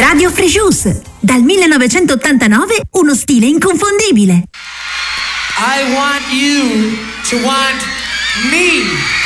Radio Free Juice, dal 1989 uno stile inconfondibile. I want you to want me.